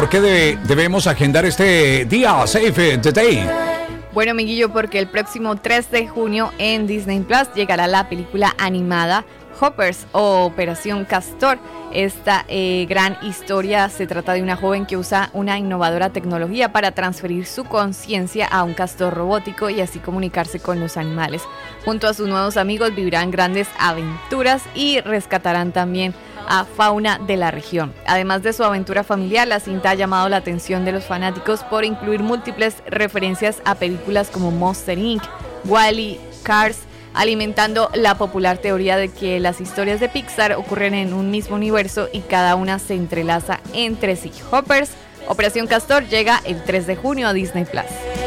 ¿por qué debemos agendar este día? Save the day. Bueno, amiguillo, porque el próximo 3 de junio en Disney Plus llegará la película animada Hoppers o Operación Castor. Esta gran historia se trata de una joven que usa una innovadora tecnología para transferir su conciencia a un castor robótico y así comunicarse con los animales. Junto a sus nuevos amigos vivirán grandes aventuras y rescatarán también a fauna de la región. Además de su aventura familiar, la cinta ha llamado la atención de los fanáticos por incluir múltiples referencias a películas como Monster Inc., Wall-E, Cars, alimentando la popular teoría de que las historias de Pixar ocurren en un mismo universo y cada una se entrelaza entre sí. Hoppers, Operación Castor llega el 3 de junio a Disney Plus.